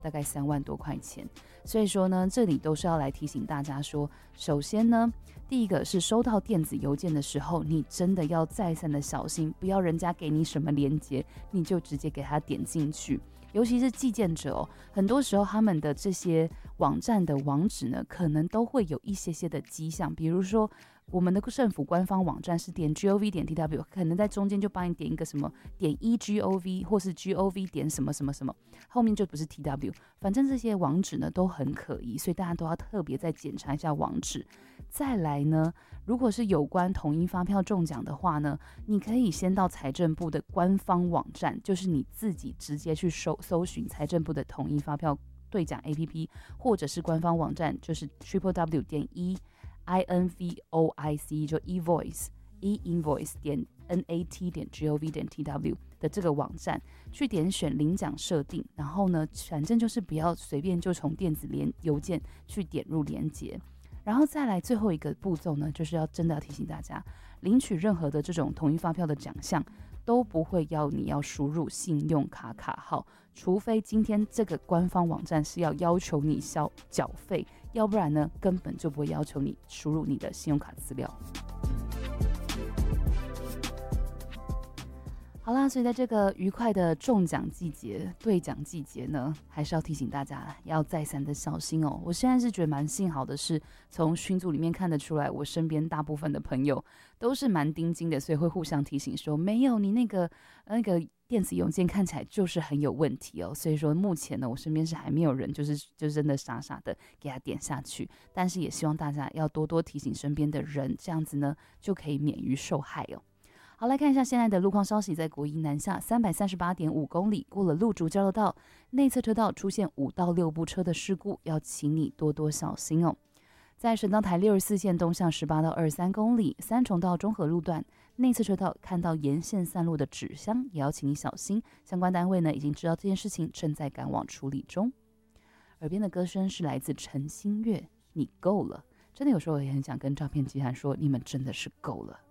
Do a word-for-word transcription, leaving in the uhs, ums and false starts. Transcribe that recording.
大概三万多块钱。所以说呢，这里都是要来提醒大家说，首先呢，第一个是收到电子邮件的时候，你真的要再三的小心，不要人家给你什么连结，你就直接给他点进去。尤其是寄件者哦，很多时候他们的这些网站的网址呢，可能都会有一些些的迹象，比如说我们的政府官方网站是点 gov 点 tw， 可能在中间就帮你点一个什么点 egov 或是 gov 点什么什么什么，后面就不是 tw， 反正这些网址呢都很可疑，所以大家都要特别再检查一下网址。再来呢，如果是有关统一发票中奖的话呢，你可以先到财政部的官方网站，就是你自己直接去搜搜寻财政部的统一发票兑奖 A P P， 或者是官方网站，就是 triple w 点 e i n v o i c 就 evoice e invoice 点 n a t 点 gov 点 tw 的这个网站去点选领奖设定，然后呢，反正就是不要随便就从电子连邮件去点入连结。然后再来最后一个步骤呢，就是要真的要提醒大家，领取任何的这种统一发票的奖项都不会要你要输入信用卡卡号，除非今天这个官方网站是要要求你交缴费，要不然呢根本就不会要求你输入你的信用卡资料。好啦，所以在这个愉快的中奖季节、兑奖季节呢，还是要提醒大家要再三的小心哦。我现在是觉得蛮幸好的是，从群组里面看得出来，我身边大部分的朋友都是蛮盯紧的，所以会互相提醒说，没有你那个那个电子邮件看起来就是很有问题哦。所以说目前呢，我身边是还没有人就是就真的傻傻的给他点下去，但是也希望大家要多多提醒身边的人，这样子呢就可以免于受害哦。好，来看一下现在的路况消息，在国一南下三百三十八点五公里，过了路竹交流道，内侧车道出现五到六部车的事故，要请你多多小心哦。在省道台六十四线东向十八到二十三公里，三重到中和路段内侧车道看到沿线散落的纸箱，也要请你小心。相关单位呢已经知道这件事情，正在赶往处理中。耳边的歌声是来自陈星月，你够了。真的有时候我也很想跟照片机函说，你们真的是够了。